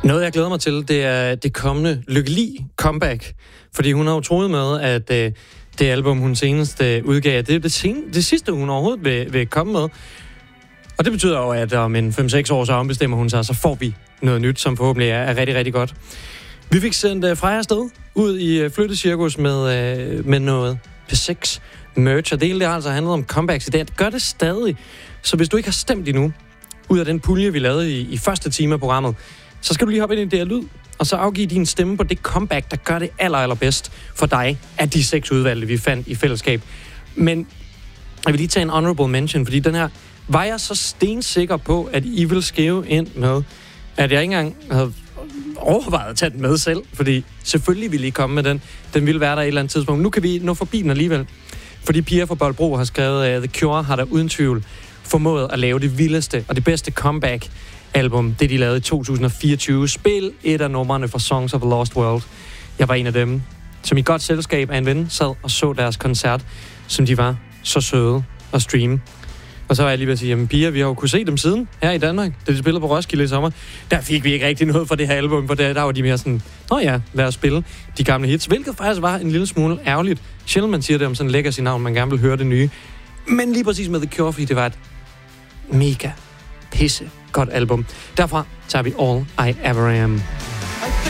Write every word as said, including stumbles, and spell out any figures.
Noget, jeg glæder mig til, det er det kommende Lykkelig comeback. Fordi hun har jo troet med, at øh, det album, hun senest øh, udgav, det er det, sen- det sidste, hun overhovedet vil, vil komme med. Og det betyder jo, at om en fem seks år, så ombestemmer hun sig, så får vi noget nyt, som forhåbentlig er, er rigtig, rigtig godt. Vi fik sendt uh, Freja afsted ud i uh, Flyttecirkus med, uh, med noget P seks merch, og det hele det har altså handlet om comebacks i dag. Det gør det stadig. Så hvis du ikke har stemt endnu, ud af den pulje, vi lavede i, i første time af programmet, så skal du lige hoppe ind i det her lyd, og så afgive din stemme på det comeback, der gør det aller, allerbedst for dig af de seks udvalgte, vi fandt i fællesskab. Men jeg vil lige tage en honorable mention, fordi den her var jeg så stensikker på, at I ville skrive ind med, at jeg ikke engang havde overvejet at tage den med selv, fordi selvfølgelig ville I komme med den. Den ville være der et eller andet tidspunkt. Nu kan vi nå forbi den alligevel, fordi Pia fra Bolbro har skrevet, at The Cure har der uden tvivl formået at lave det vildeste og det bedste comeback-album, det de lavede i to tusind og fireogtyve. Spil et af numrene fra Songs of a Lost World. Jeg var en af dem, som i godt selskab af en ven sad og så deres koncert, som de var så søde at streame. Og så var jeg lige ved at sige, jamen Pia, vi har jo kunne se dem siden her i Danmark, da de spillede på Roskilde i sommer. Der fik vi ikke rigtig noget for det her album, for der, der var de mere sådan, nå ja, lad os spille de gamle hits, hvilket faktisk var en lille smule ærgerligt. Sjældent man siger det om sådan en legacy navn, man gerne vil høre det nye. Men lige præcis med The Cure, fordi det var et mega pisse godt album. Derfra tager vi All I Ever Am.